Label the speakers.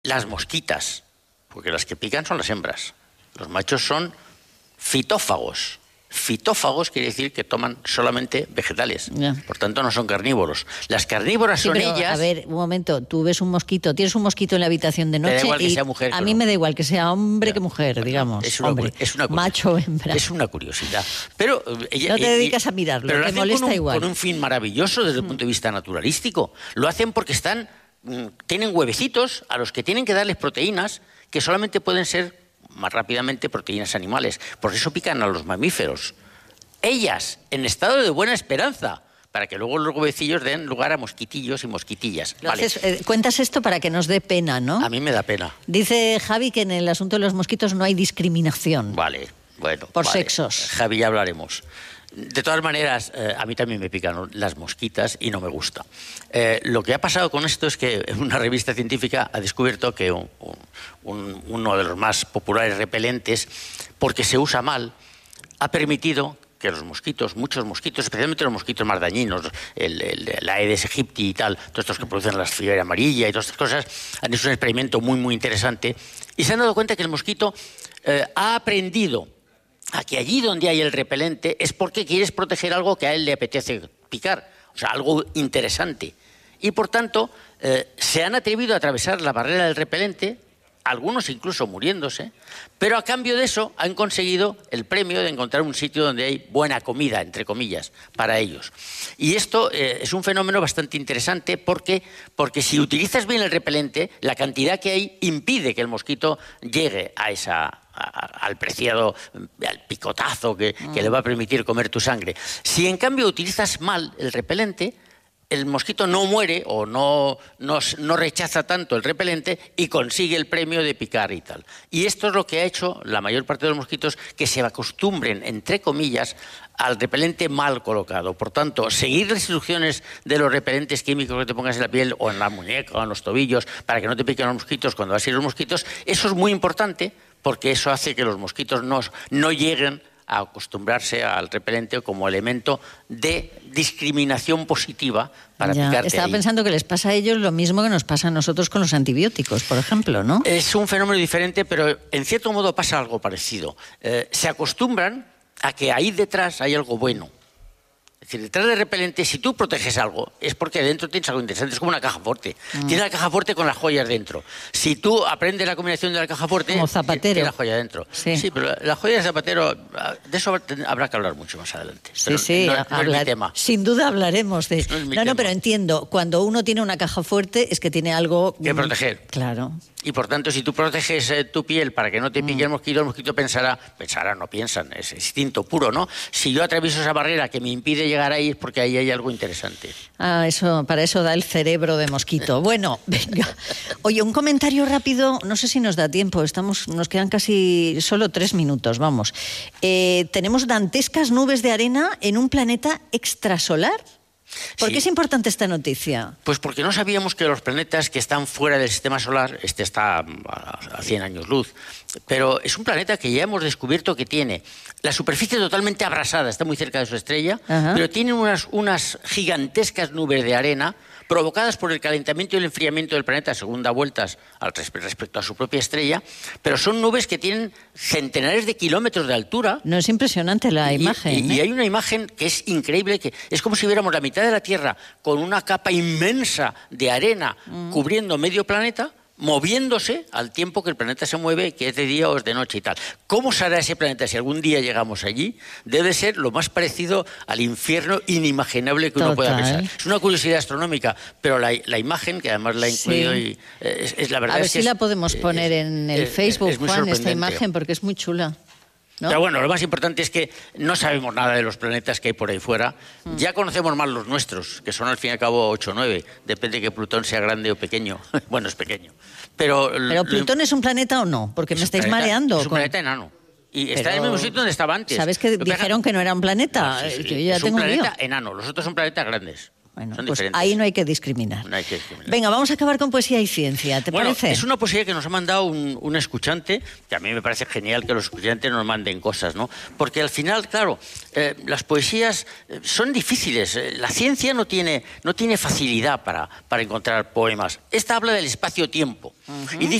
Speaker 1: las mosquitas, porque las que pican son las hembras. Los machos son fitófagos. Fitófagos quiere decir que toman solamente vegetales.
Speaker 2: Ya.
Speaker 1: Por tanto, no son carnívoros. Las carnívoras son
Speaker 2: pero,
Speaker 1: ellas...
Speaker 2: A ver, un momento. Tú ves un mosquito, tienes un mosquito en la habitación de noche
Speaker 1: da igual que
Speaker 2: y
Speaker 1: sea mujer,
Speaker 2: a
Speaker 1: que
Speaker 2: mí
Speaker 1: no.
Speaker 2: me da igual que sea hombre que mujer, digamos.
Speaker 1: Es una
Speaker 2: macho o hembra.
Speaker 1: Es una curiosidad. Pero ella,
Speaker 2: no te dedicas a mirarlo,
Speaker 1: pero lo
Speaker 2: te
Speaker 1: hacen
Speaker 2: molesta igual.
Speaker 1: con un fin maravilloso desde el punto de vista naturalístico. Lo hacen porque tienen huevecitos a los que tienen que darles proteínas que solamente pueden ser más rápidamente proteínas animales. Por eso pican a los mamíferos. Ellas, en estado de buena esperanza, para que luego los huevecillos den lugar a mosquitillos y mosquitillas. Vale.
Speaker 2: Cuentas esto para que nos dé pena, ¿no?
Speaker 1: A mí me da pena.
Speaker 2: Dice Javi que en el asunto de los mosquitos no hay discriminación.
Speaker 1: Vale, bueno.
Speaker 2: Por sexos.
Speaker 1: Javi, ya hablaremos. De todas maneras, a mí también me pican las mosquitas y no me gusta. Lo que ha pasado con esto es que una revista científica ha descubierto que uno de los más populares repelentes, porque se usa mal, ha permitido que los mosquitos, muchos mosquitos, especialmente los mosquitos más dañinos, la Aedes aegypti y tal, todos estos que producen la fiebre amarilla y todas estas cosas, han hecho un experimento muy, muy interesante y se han dado cuenta que el mosquito ha aprendido a que allí donde hay el repelente es porque quieres proteger algo que a él le apetece picar, o sea, algo interesante. Y por tanto, se han atrevido a atravesar la barrera del repelente, algunos incluso muriéndose, pero a cambio de eso han conseguido el premio de encontrar un sitio donde hay buena comida, entre comillas, para ellos. Y esto es un fenómeno bastante interesante porque si utilizas bien el repelente, la cantidad que hay impide que el mosquito llegue al preciado, al picotazo que le va a permitir comer tu sangre. Si en cambio utilizas mal el repelente, el mosquito no muere o no rechaza tanto el repelente y consigue el premio de picar y tal. Y esto es lo que ha hecho la mayor parte de los mosquitos, que se acostumbren, entre comillas, al repelente mal colocado. Por tanto, seguir las instrucciones de los repelentes químicos que te pongas en la piel o en la muñeca o en los tobillos para que no te piquen los mosquitos cuando vas a ir los mosquitos, eso es muy importante porque eso hace que los mosquitos no lleguen a acostumbrarse al repelente como elemento de discriminación positiva para picarte.
Speaker 2: Estaba
Speaker 1: ahí.
Speaker 2: pensando que les pasa a ellos lo mismo que nos pasa a nosotros con los antibióticos, por ejemplo, ¿no?
Speaker 1: Es un fenómeno diferente, pero en cierto modo pasa algo parecido. Se acostumbran a que ahí detrás hay algo bueno. Es decir, detrás del repelente, si tú proteges algo, es porque dentro tienes algo interesante. Es como una caja fuerte. Tienes la caja fuerte con las joyas dentro. Si tú aprendes la combinación de la caja fuerte,
Speaker 2: como zapatero,
Speaker 1: tiene la joya dentro.
Speaker 2: Sí,
Speaker 1: pero la joya de zapatero, de eso habrá que hablar mucho más adelante.
Speaker 2: Sí, sí,
Speaker 1: no es mi tema.
Speaker 2: Sin duda hablaremos de...
Speaker 1: No es mi tema.
Speaker 2: Pero entiendo, cuando uno tiene una caja fuerte es que tiene algo...
Speaker 1: que proteger.
Speaker 2: Claro.
Speaker 1: Y por tanto, si tú proteges tu piel para que no te pique el mosquito pensará, no piensan, es instinto puro, ¿no? Si yo atravieso esa barrera que me impide llegar ahí es porque ahí hay algo interesante.
Speaker 2: Para eso da el cerebro de mosquito. Bueno, venga. Oye, un comentario rápido, no sé si nos da tiempo, nos quedan casi solo 3 minutos, vamos. Tenemos dantescas nubes de arena en un planeta extrasolar. ¿Por qué es importante esta noticia?
Speaker 1: Pues porque no sabíamos que los planetas que están fuera del sistema solar, este está a 100 años luz, pero es un planeta que ya hemos descubierto que tiene la superficie totalmente abrasada, está muy cerca de su estrella, pero tiene unas gigantescas nubes de arena provocadas por el calentamiento y el enfriamiento del planeta según da vueltas respecto a su propia estrella, pero son nubes que tienen centenares de kilómetros de altura.
Speaker 2: No, es impresionante la imagen.
Speaker 1: Y hay una imagen que es increíble, que es como si viéramos la mitad de la Tierra con una capa inmensa de arena cubriendo medio planeta, moviéndose al tiempo que el planeta se mueve, que es de día o es de noche y tal. ¿Cómo será ese planeta si algún día llegamos allí? Debe ser lo más parecido al infierno inimaginable que uno pueda pensar. Es una curiosidad astronómica, pero la imagen, que además la he incluido, y es la verdad.
Speaker 2: A ver si la podemos poner en el Facebook, Juan, esta imagen, porque es muy chula. ¿No?
Speaker 1: Pero bueno, lo más importante es que no sabemos nada de los planetas que hay por ahí fuera. Ya conocemos más los nuestros, que son al fin y al cabo 8 o 9. Depende de que Plutón sea grande o pequeño. Bueno, es pequeño. Pero
Speaker 2: ¿Plutón es un planeta o no? Porque me estáis mareando.
Speaker 1: Es un planeta enano. Y está en el mismo sitio donde estaba antes.
Speaker 2: ¿Sabes que dijeron que no era un planeta?
Speaker 1: Sí. Es un planeta enano. Los otros son planetas grandes.
Speaker 2: Bueno,
Speaker 1: son
Speaker 2: pues
Speaker 1: diferentes.
Speaker 2: ahí no hay que discriminar.
Speaker 1: No hay que discriminar.
Speaker 2: Venga, vamos a acabar con poesía y ciencia, ¿te parece?
Speaker 1: Es una poesía que nos ha mandado un escuchante, que a mí me parece genial que los escuchantes nos manden cosas, ¿no? Porque al final, claro, las poesías son difíciles. La ciencia no tiene facilidad para encontrar poemas. Esta habla del espacio-tiempo. Y dice